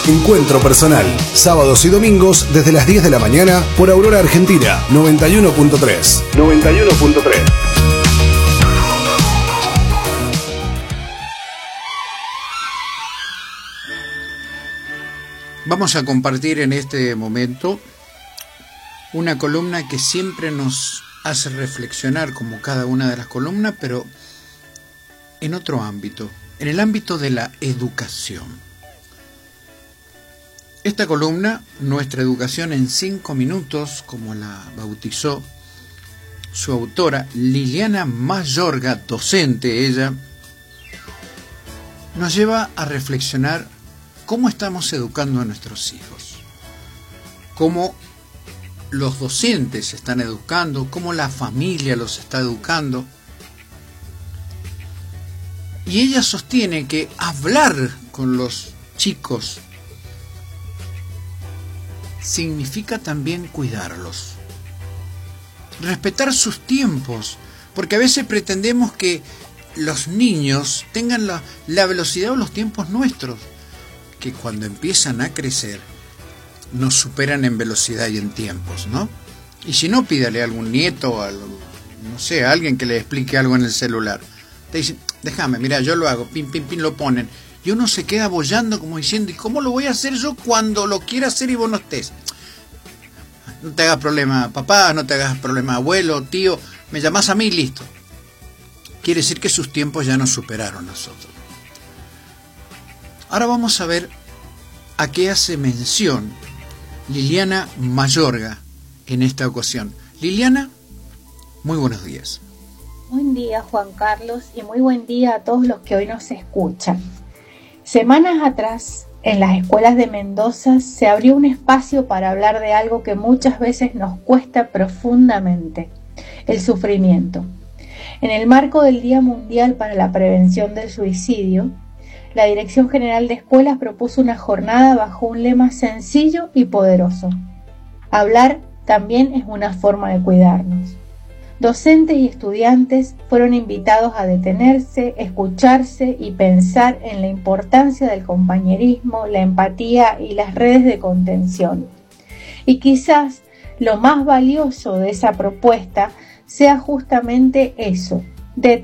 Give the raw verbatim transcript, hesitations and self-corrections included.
Encuentro personal, sábados y domingos desde las diez de la mañana por Aurora Argentina, noventa y uno punto tres. noventa y uno punto tres. Vamos a compartir en este momento una columna que siempre nos hace reflexionar, como cada una de las columnas, pero en otro ámbito, en el ámbito de la educación. Esta columna, Nuestra educación en cinco minutos, como la bautizó su autora, Liliana Mayorga, docente ella, nos lleva a reflexionar cómo estamos educando a nuestros hijos, cómo los docentes se están educando, cómo la familia los está educando. Y ella sostiene que hablar con los chicos significa también cuidarlos, respetar sus tiempos, porque a veces pretendemos que los niños tengan la, la velocidad o los tiempos nuestros, que cuando empiezan a crecer nos superan en velocidad y en tiempos, ¿no? Y si no, pídale a algún nieto, a, no sé, a alguien que le explique algo en el celular. Te dicen, déjame, mira, yo lo hago, pim, pim, pim, lo ponen. Y uno se queda boyando como diciendo, ¿y cómo lo voy a hacer yo cuando lo quiera hacer y vos no estés? No te hagas problema, papá, no te hagas problema, abuelo, tío, me llamás a mí, listo. Quiere decir que sus tiempos ya nos superaron a nosotros. Ahora vamos a ver a qué hace mención Liliana Mayorga en esta ocasión. Liliana, muy buenos días. Buen día, Juan Carlos, y muy buen día a todos los que hoy nos escuchan. Semanas atrás, en las escuelas de Mendoza, se abrió un espacio para hablar de algo que muchas veces nos cuesta profundamente: el sufrimiento. En el marco del Día Mundial para la Prevención del Suicidio, la Dirección General de Escuelas propuso una jornada bajo un lema sencillo y poderoso: hablar también es una forma de cuidarnos. Docentes y estudiantes fueron invitados a detenerse, escucharse y pensar en la importancia del compañerismo, la empatía y las redes de contención. Y quizás lo más valioso de esa propuesta sea justamente eso: detenerse